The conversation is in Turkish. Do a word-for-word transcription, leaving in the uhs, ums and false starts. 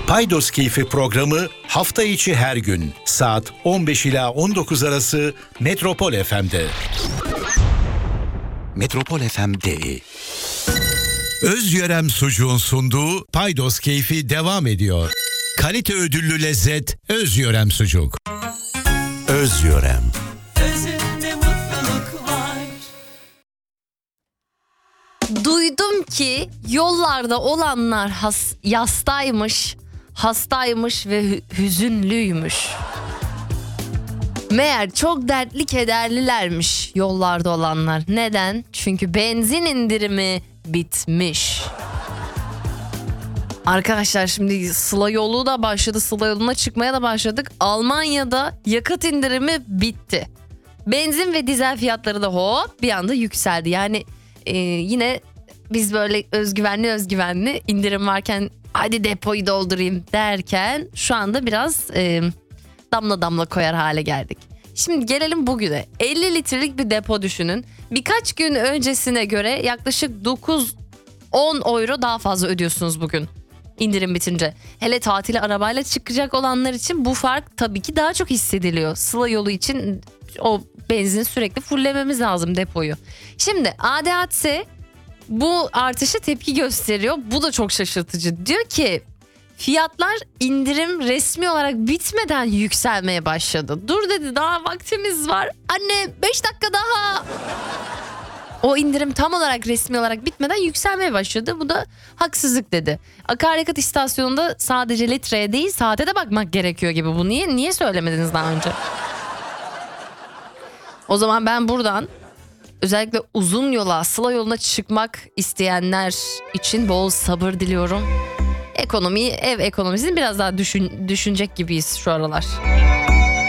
Paydos Keyfi programı hafta içi her gün saat on beş ila on dokuz arası Metropol F M'de. Metropol F M'de. Özyörem Sucuğun sunduğu Paydos Keyfi devam ediyor. Kalite ödüllü lezzet Özyörem Sucuk. Özyörem. Özünde mutluluk var. Duydum ki yollarda olanlar has, yastaymış, hastaymış ve hü- hüzünlüymüş. Meğer çok dertli kederlilermiş yollarda olanlar. Neden? Çünkü benzin indirimi bitmiş. Arkadaşlar şimdi Sıla yolu da başladı. Sıla yoluna çıkmaya da başladık. Almanya'da yakıt indirimi bitti. Benzin ve dizel fiyatları da hop bir anda yükseldi. Yani e, yine biz böyle özgüvenli özgüvenli indirim varken hadi depoyu doldurayım derken şu anda biraz e, damla damla koyar hale geldik. Şimdi gelelim bugüne. elli litrelik bir depo düşünün. Birkaç gün öncesine göre yaklaşık dokuz on euro daha fazla ödüyorsunuz bugün. İndirim bitince. Hele tatile arabayla çıkacak olanlar için bu fark tabii ki daha çok hissediliyor. Sıla yolu için o benzin sürekli fullememiz lazım depoyu. Şimdi A D A C bu artışa tepki gösteriyor. Bu da çok şaşırtıcı. Diyor ki fiyatlar indirim resmi olarak bitmeden yükselmeye başladı. Dur dedi, daha vaktimiz var. Anne beş dakika daha. O indirim tam olarak resmi olarak bitmeden yükselmeye başladı. Bu da haksızlık dedi. Akaryakıt istasyonunda sadece litreye değil saate de bakmak gerekiyor gibi. Bu niye niye söylemediniz daha önce? O zaman ben buradan özellikle uzun yola, Sıla yoluna çıkmak isteyenler için bol sabır diliyorum. Ekonomiyi, ev ekonomisini biraz daha düşün, düşünecek gibiyiz şu aralar.